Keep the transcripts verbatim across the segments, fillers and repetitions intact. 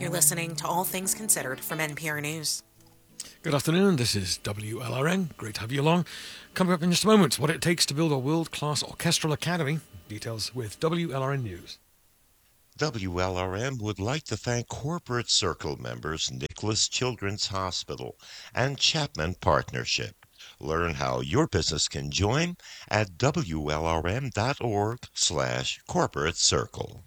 You're listening to All Things Considered from N P R News. Good afternoon, this is W L R N. Great to have you along. Coming up in just a moment, what it takes to build a world-class orchestral academy. Details with W L R N News. W L R M would like to thank Corporate Circle members Nicholas Children's Hospital and Chapman Partnership. Learn how your business can join at W L R M dot org slash corporate circle.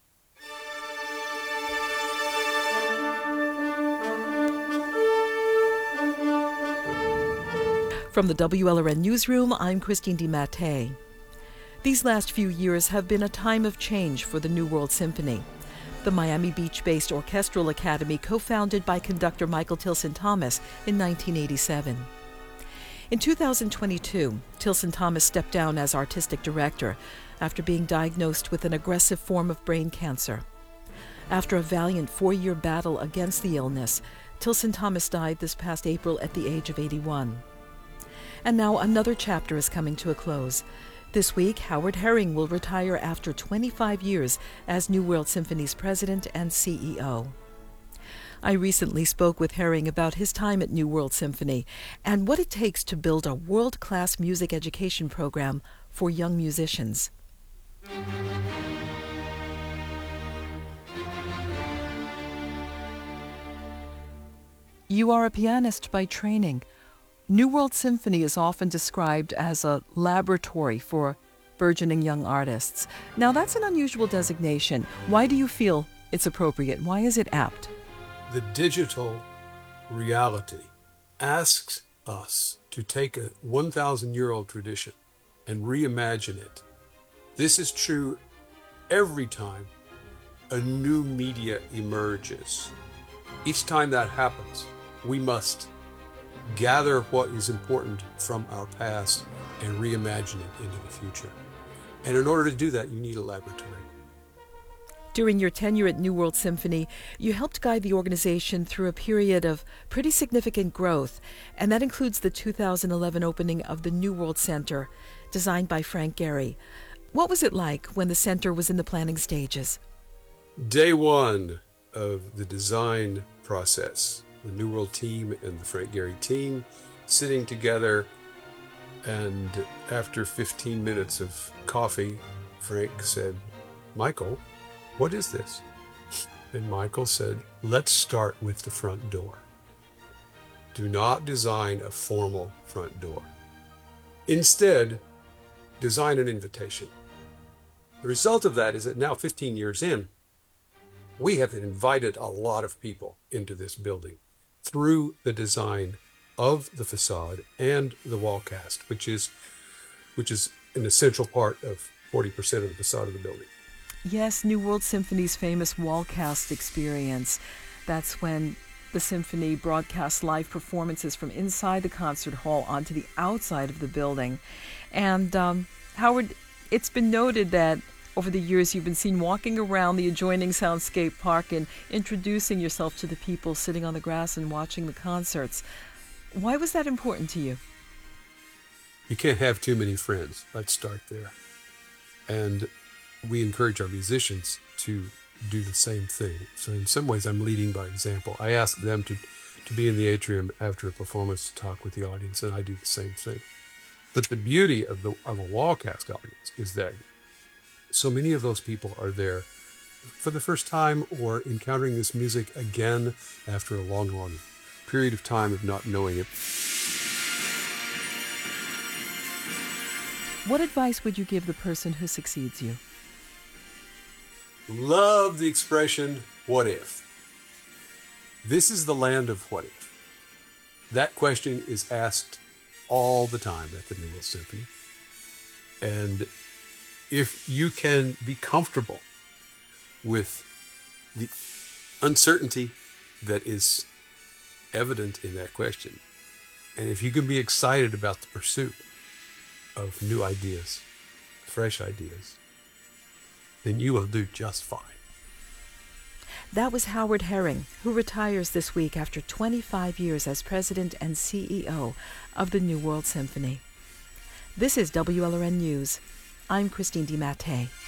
From the W L R N Newsroom, I'm Christine DiMattei. These last few years have been a time of change for the New World Symphony. The Miami Beach-based Orchestral Academy, co-founded by conductor Michael Tilson Thomas in nineteen eighty-seven. In two thousand twenty-two, Tilson Thomas stepped down as artistic director after being diagnosed with an aggressive form of brain cancer. After a valiant four-year battle against the illness, Tilson Thomas died this past April at the age of eighty-one. And now another chapter is coming to a close. This week, Howard Herring will retire after twenty-five years as New World Symphony's president and C E O. I recently spoke with Herring about his time at New World Symphony and what it takes to build a world-class music education program for young musicians. You are a pianist by training. New World Symphony is often described as a laboratory for burgeoning young artists. Now, that's an unusual designation. Why do you feel it's appropriate? Why is it apt? The digital reality asks us to take a one thousand year old tradition and reimagine it. This is true every time a new media emerges. Each time that happens, we must gather what is important from our past and reimagine it into the future. And in order to do that, you need a laboratory. During your tenure at New World Symphony, you helped guide the organization through a period of pretty significant growth, and that includes the two thousand eleven opening of the New World Center, designed by Frank Gehry. What was it like when the center was in the planning stages? Day one of the design process, the New World team and the Frank Gehry team sitting together, and after fifteen minutes of coffee, Frank said, "Michael, what is this?" And Michael said, "Let's start with the front door. Do not design a formal front door. Instead, design an invitation." The result of that is that now, fifteen years in, we have invited a lot of people into this building through the design of the facade and the wall cast, which is which is an essential part of forty percent of the facade of the building. Yes, New World Symphony's famous wall cast experience. That's when the symphony broadcasts live performances from inside the concert hall onto the outside of the building. And um, Howard, it's been noted that over the years, you've been seen walking around the adjoining Soundscape Park and introducing yourself to the people sitting on the grass and watching the concerts. Why was that important to you? You can't have too many friends. Let's start there. And we encourage our musicians to do the same thing. So in some ways, I'm leading by example. I ask them to, to be in the atrium after a performance to talk with the audience, and I do the same thing. But the beauty of, the, of a wall cast audience is that so many of those people are there for the first time or encountering this music again after a long, long period of time of not knowing it. What advice would you give the person who succeeds you? Love the expression, what if? This is the land of what if. That question is asked all the time at the New World Symphony. And if you can be comfortable with the uncertainty that is evident in that question, and if you can be excited about the pursuit of new ideas, fresh ideas, then you will do just fine. That was Howard Herring, who retires this week after twenty-five years as president and C E O of the New World Symphony. This is W L R N News. I'm Christine DiMattei.